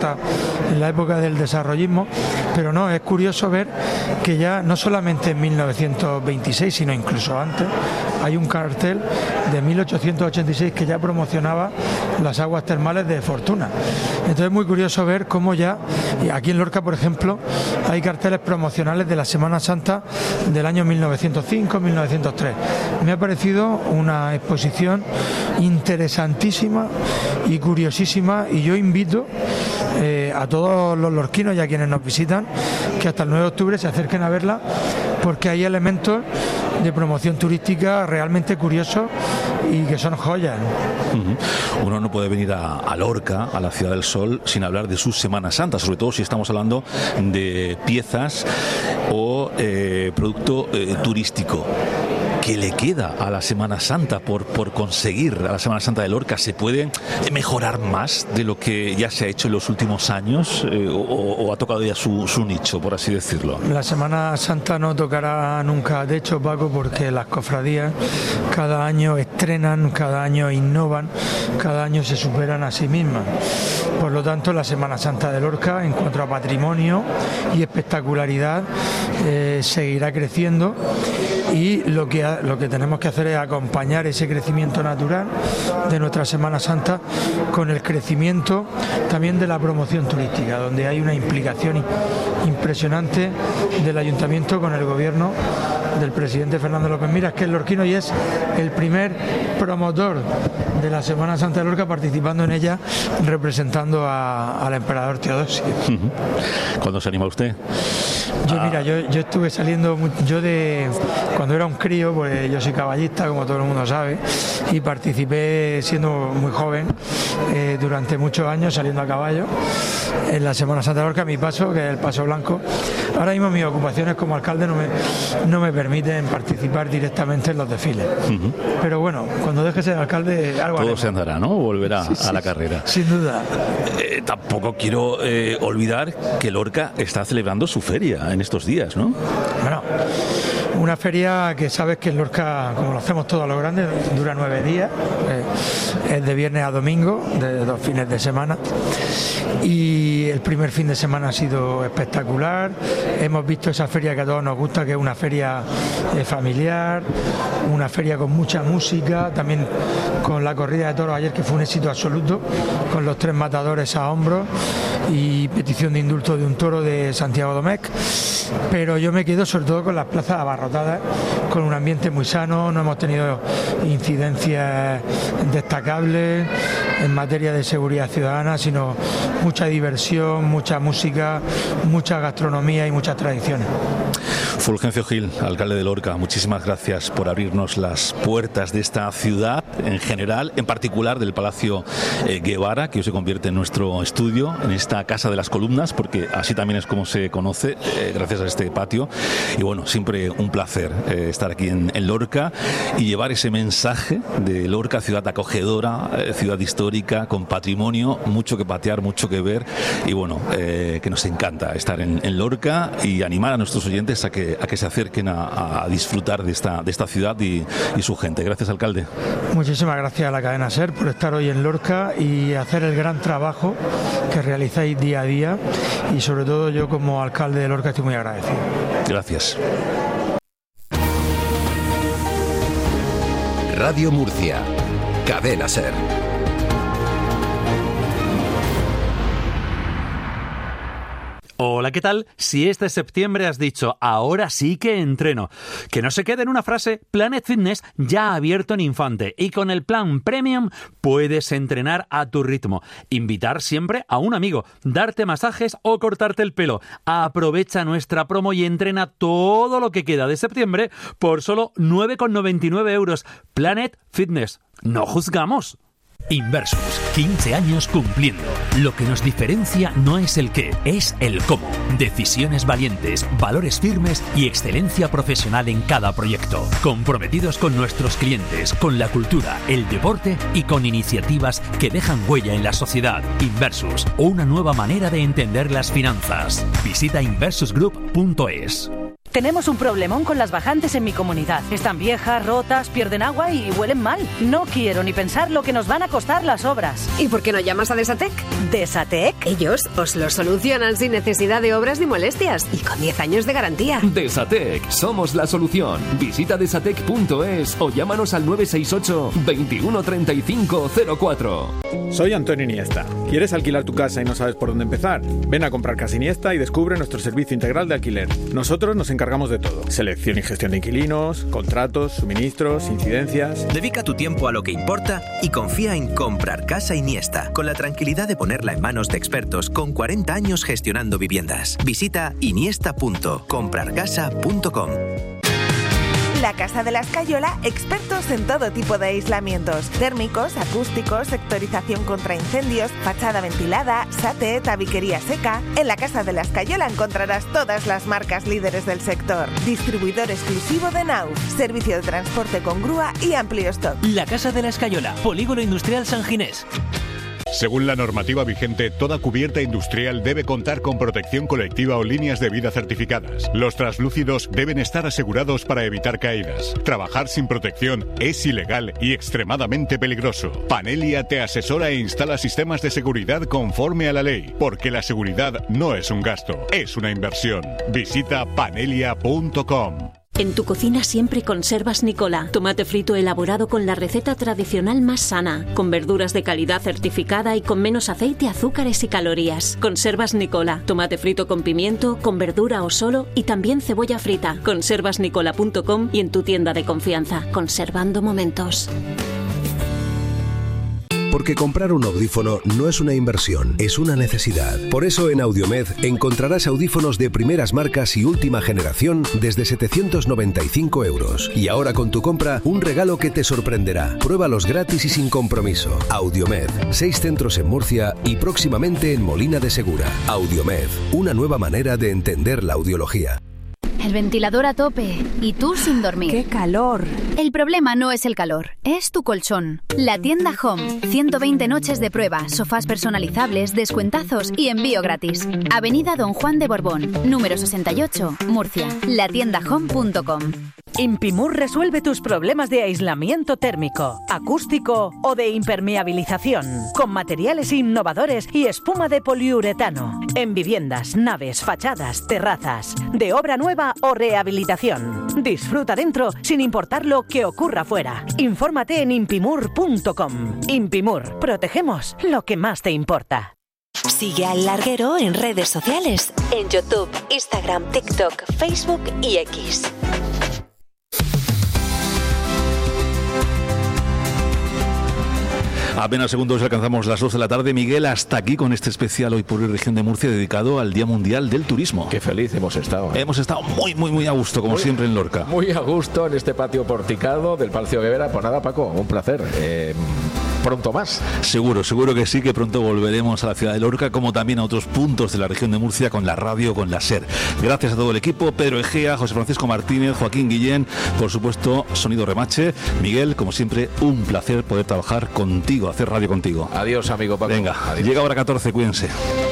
en la época del desarrollismo, pero no, es curioso ver que ya no solamente en 1926, sino incluso antes, hay un cartel de 1886 que ya promocionaba las aguas termales de Fortuna. Entonces es muy curioso ver cómo ya, y aquí en Lorca, por ejemplo, hay carteles promocionales de la Semana Santa del año 1905-1903. Me ha parecido una exposición interesantísima y curiosísima, y yo invito a todos los lorquinos y a quienes nos visitan que hasta el 9 de octubre se acerquen a verla, porque hay elementos de promoción turística realmente curiosos y que son joyas. Uno no puede venir a Lorca, a la Ciudad del Sol, sin hablar de su Semana Santa, sobre todo si estamos hablando de piezas o producto turístico. ¿Qué le queda a la Semana Santa por conseguir a la Semana Santa de Lorca? ¿Se puede mejorar más de lo que ya se ha hecho en los últimos años o ha tocado ya su nicho, por así decirlo? La Semana Santa no tocará nunca, de hecho, Paco, porque las cofradías cada año estrenan, cada año innovan, cada año se superan a sí mismas. Por lo tanto, la Semana Santa de Lorca, en cuanto a patrimonio y espectacularidad, seguirá creciendo, y lo que tenemos que hacer es acompañar ese crecimiento natural de nuestra Semana Santa con el crecimiento también de la promoción turística, donde hay una implicación impresionante del Ayuntamiento con el gobierno del presidente Fernando López Miras, que es lorquino y es el primer promotor de la Semana Santa de Lorca, participando en ella, representando al emperador Teodosio. ¿Cuándo se anima usted? Yo estuve saliendo, cuando era un crío, pues yo soy caballista, como todo el mundo sabe, y participé siendo muy joven, durante muchos años saliendo a caballo en la Semana Santa de Lorca. Mi paso, que es el Paso Blanco. Ahora mismo mis ocupaciones como alcalde no me permiten participar directamente en los desfiles. Pero bueno, cuando deje ser alcalde, algo todo haremos. se andará, ¿no? Volverá a la carrera. Sin duda. Tampoco quiero olvidar que Lorca está celebrando su feria en estos días, ¿no? Bueno, una feria que sabes que en Lorca, como lo hacemos todos los grandes, dura 9 días, es de viernes a domingo, de 2 fines de semana, y el primer fin de semana ha sido espectacular. Hemos visto esa feria que a todos nos gusta, que es una feria familiar, una feria con mucha música, también con la corrida de toros ayer, que fue un éxito absoluto, con los 3 matadores a hombros y petición de indulto de un toro de Santiago Domecq. Pero yo me quedo sobre todo con las plazas abarrotadas, con un ambiente muy sano. No hemos tenido incidencias destacables en materia de seguridad ciudadana, sino mucha diversión, mucha música, mucha gastronomía y muchas tradiciones. Fulgencio Gil, alcalde de Lorca, muchísimas gracias por abrirnos las puertas de esta ciudad en general, en particular del Palacio Guevara, que hoy se convierte en nuestro estudio, en esta Casa de las Columnas, porque así también es como se conoce, gracias a este patio. Y bueno, siempre un placer estar aquí en Lorca y llevar ese mensaje de Lorca, ciudad acogedora, ciudad histórica, con patrimonio, mucho que patear, mucho que ver, y bueno, que nos encanta estar en Lorca, y animar a nuestros oyentes a que se acerquen a disfrutar de esta ciudad y su gente. Gracias, alcalde. Muchísimas gracias a la cadena SER por estar hoy en Lorca y hacer el gran trabajo que realizáis día a día, y sobre todo yo como alcalde de Lorca estoy muy agradecido. Gracias. Radio Murcia, cadena SER. Hola, ¿qué tal? Si este septiembre has dicho, ahora sí que entreno. Que no se quede en una frase, Planet Fitness ya ha abierto en Infante, y con el plan Premium puedes entrenar a tu ritmo. Invitar siempre a un amigo, darte masajes o cortarte el pelo. Aprovecha nuestra promo y entrena todo lo que queda de septiembre por solo 9,99 euros. Planet Fitness. ¡No juzgamos! Inversus, 15 años cumpliendo. Lo que nos diferencia no es el qué, es el cómo. Decisiones valientes, valores firmes y excelencia profesional en cada proyecto. Comprometidos con nuestros clientes, con la cultura, el deporte y con iniciativas que dejan huella en la sociedad. Inversus, una nueva manera de entender las finanzas. Visita inversusgroup.es. Tenemos un problemón con las bajantes en mi comunidad. Están viejas, rotas, pierden agua y huelen mal. No quiero ni pensar lo que nos van a costar las obras. ¿Y por qué no llamas a Desatec? ¿Desatec? Ellos os lo solucionan sin necesidad de obras ni molestias y con 10 años de garantía. Desatec, somos la solución. Visita desatec.es o llámanos al 968 21 35 04. Soy Antonio Iniesta. ¿Quieres alquilar tu casa y no sabes por dónde empezar? Ven a comprar Casa Iniesta y descubre nuestro servicio integral de alquiler. Nosotros nos encargamos de todo. Selección y gestión de inquilinos, contratos, suministros, incidencias. Dedica tu tiempo a lo que importa y confía en Comprar Casa Iniesta, con la tranquilidad de ponerla en manos de expertos con 40 años gestionando viviendas. Visita iniesta.comprarcasa.com. La Casa de la Escayola, expertos en todo tipo de aislamientos: térmicos, acústicos, sectorización contra incendios, fachada ventilada, SATE, tabiquería seca. En la Casa de la Escayola encontrarás todas las marcas líderes del sector. Distribuidor exclusivo de Nauf, servicio de transporte con grúa y amplio stock. La Casa de la Escayola, Polígono Industrial San Ginés. Según la normativa vigente, toda cubierta industrial debe contar con protección colectiva o líneas de vida certificadas. Los translúcidos deben estar asegurados para evitar caídas. Trabajar sin protección es ilegal y extremadamente peligroso. Panelia te asesora e instala sistemas de seguridad conforme a la ley, porque la seguridad no es un gasto, es una inversión. Visita panelia.com. En tu cocina siempre conservas Nicola, tomate frito elaborado con la receta tradicional más sana, con verduras de calidad certificada y con menos aceite, azúcares y calorías. Conservas Nicola, tomate frito con pimiento, con verdura o solo, y también cebolla frita. Conservasnicola.com y en tu tienda de confianza. Conservando momentos. Porque comprar un audífono no es una inversión, es una necesidad. Por eso en Audiomed encontrarás audífonos de primeras marcas y última generación desde 795 €. Y ahora con tu compra, un regalo que te sorprenderá. Pruébalos gratis y sin compromiso. Audiomed, 6 centros en Murcia y próximamente en Molina de Segura. Audiomed, una nueva manera de entender la audiología. El ventilador a tope y tú sin dormir. ¡Qué calor! El problema no es el calor, es tu colchón. La tienda Home, 120 noches de prueba, sofás personalizables, descuentazos y envío gratis. Avenida Don Juan de Borbón, número 68, Murcia. latiendahome.com. Impimur resuelve tus problemas de aislamiento térmico, acústico o de impermeabilización, con materiales innovadores y espuma de poliuretano, en viviendas, naves, fachadas, terrazas, de obra nueva o rehabilitación. Disfruta dentro sin importar lo que ocurra fuera. Infórmate en impimur.com. Impimur, protegemos lo que más te importa. Sigue al Larguero en redes sociales, en YouTube, Instagram, TikTok, Facebook y X. Apenas segundos alcanzamos las 2 de la tarde. Miguel, hasta aquí con este especial Hoy por Hoy Región de Murcia dedicado al Día Mundial del Turismo. Qué feliz hemos estado. Hemos estado muy a gusto, como siempre en Lorca. Muy a gusto en este patio porticado del Palacio Guevara. Pues nada, Paco, un placer. Pronto más. Seguro que sí, que pronto volveremos a la ciudad de Lorca, como también a otros puntos de la región de Murcia con la radio, con la SER. Gracias a todo el equipo, Pedro Egea, José Francisco Martínez, Joaquín Guillén, por supuesto, Sonido Remache. Miguel, como siempre, un placer poder trabajar contigo, hacer radio contigo. Adiós, amigo Paco. Venga, adiós. Llega hora 14, cuídense.